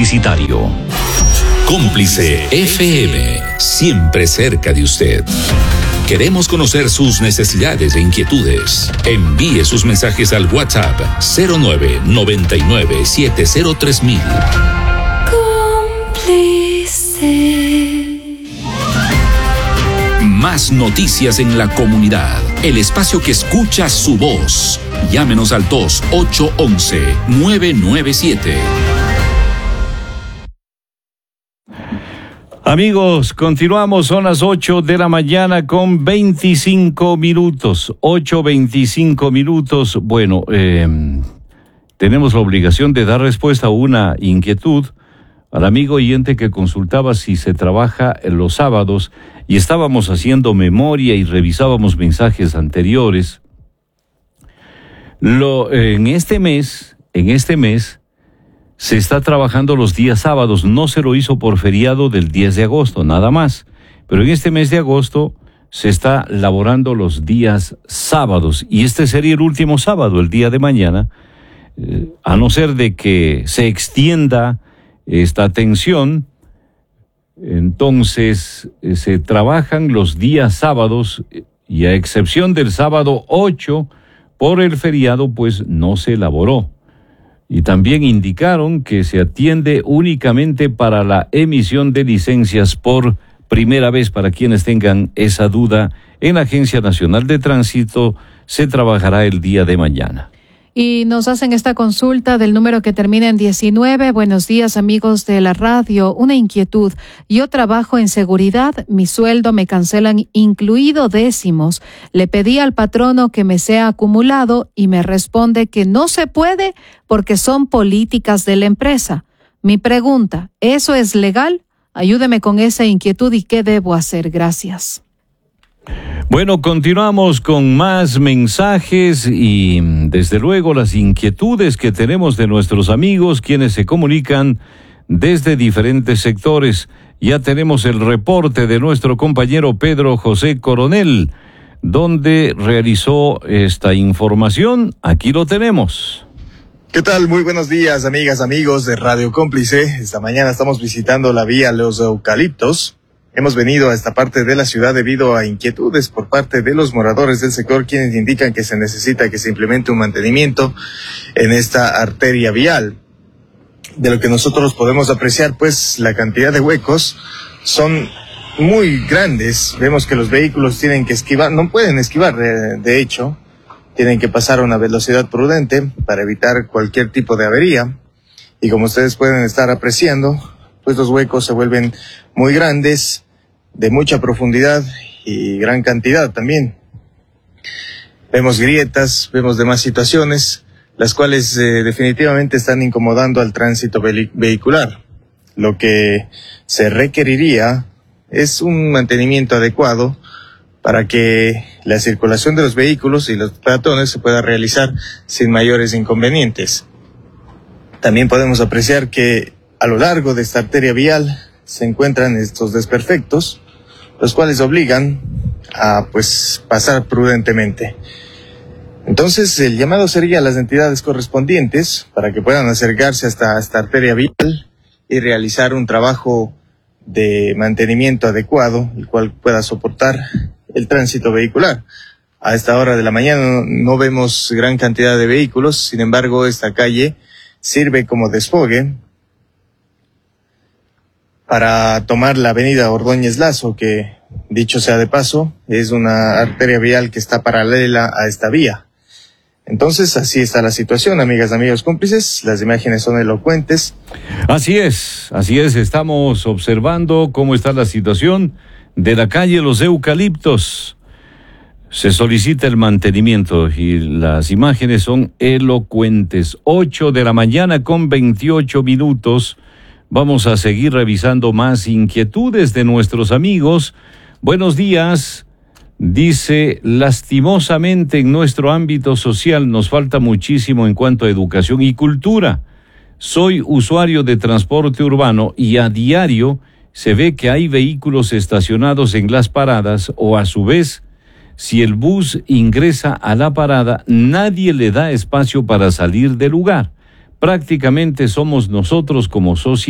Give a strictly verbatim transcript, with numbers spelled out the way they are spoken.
publicitario. Cómplice F M, siempre cerca de usted. Queremos conocer sus necesidades e inquietudes. Envíe sus mensajes al WhatsApp cero nueve noventa y nueve siete cero tres mil. Cómplice. Más noticias en la comunidad. El espacio que escucha su voz. Llámenos al dos ocho uno uno nueve nueve siete. Amigos, continuamos, son las ocho de la mañana con veinticinco minutos, ocho veinticinco minutos. Bueno, eh, tenemos la obligación de dar respuesta a una inquietud al amigo oyente que consultaba si se trabaja en los sábados, y estábamos haciendo memoria y revisábamos mensajes anteriores. Lo, en este mes, en este mes, se está trabajando los días sábados. No se lo hizo por feriado del diez de agosto, nada más. Pero en este mes de agosto se está laborando los días sábados. Y este sería el último sábado, el día de mañana, eh, a no ser de que se extienda esta tensión. Entonces, eh, se trabajan los días sábados, y a excepción del sábado ocho, por el feriado, pues no se laboró. Y también indicaron que se atiende únicamente para la emisión de licencias por primera vez. Para quienes tengan esa duda, en la Agencia Nacional de Tránsito se trabajará el día de mañana. Y nos hacen esta consulta del número que termina en diecinueve. Buenos días, amigos de la radio. Una inquietud. Yo trabajo en seguridad. Mi sueldo me cancelan incluido décimos. Le pedí al patrono que me sea acumulado y me responde que no se puede porque son políticas de la empresa. Mi pregunta, ¿eso es legal? Ayúdeme con esa inquietud y qué debo hacer. Gracias. Bueno, continuamos con más mensajes y desde luego las inquietudes que tenemos de nuestros amigos quienes se comunican desde diferentes sectores. Ya tenemos el reporte de nuestro compañero Pedro José Coronel, donde realizó esta información. Aquí lo tenemos. ¿Qué tal? Muy buenos días, amigas, amigos de Radio Cómplice. Esta mañana estamos visitando la vía Los Eucaliptos. Hemos venido a esta parte de la ciudad debido a inquietudes por parte de los moradores del sector, quienes indican que se necesita que se implemente un mantenimiento en esta arteria vial. De lo que nosotros podemos apreciar, pues, la cantidad de huecos son muy grandes. Vemos que los vehículos tienen que esquivar, no pueden esquivar, de, de hecho, tienen que pasar a una velocidad prudente para evitar cualquier tipo de avería. Y como ustedes pueden estar apreciando, pues los huecos se vuelven muy grandes, de mucha profundidad y gran cantidad también. Vemos grietas, vemos demás situaciones, las cuales eh, definitivamente están incomodando al tránsito ve- vehicular. Lo que se requeriría es un mantenimiento adecuado para que la circulación de los vehículos y los peatones se pueda realizar sin mayores inconvenientes. También podemos apreciar que a lo largo de esta arteria vial se encuentran estos desperfectos, los cuales obligan a pues pasar prudentemente. Entonces el llamado sería a las entidades correspondientes para que puedan acercarse hasta esta arteria vial y realizar un trabajo de mantenimiento adecuado, el cual pueda soportar el tránsito vehicular. A esta hora de la mañana no, no vemos gran cantidad de vehículos, sin embargo esta calle sirve como desfogue para tomar la avenida Ordóñez Lazo, que, dicho sea de paso, es una arteria vial que está paralela a esta vía. Entonces, así está la situación, amigas, amigos, cómplices. Las imágenes son elocuentes. Así es, así es. Estamos observando cómo está la situación de la calle Los Eucaliptos. Se solicita el mantenimiento y las imágenes son elocuentes. Ocho de la mañana con veintiocho minutos. Vamos a seguir revisando más inquietudes de nuestros amigos. Buenos días. Dice, lastimosamente en nuestro ámbito social nos falta muchísimo en cuanto a educación y cultura. Soy usuario de transporte urbano y a diario se ve que hay vehículos estacionados en las paradas o a su vez, si el bus ingresa a la parada, nadie le da espacio para salir del lugar. Prácticamente somos nosotros como sociedad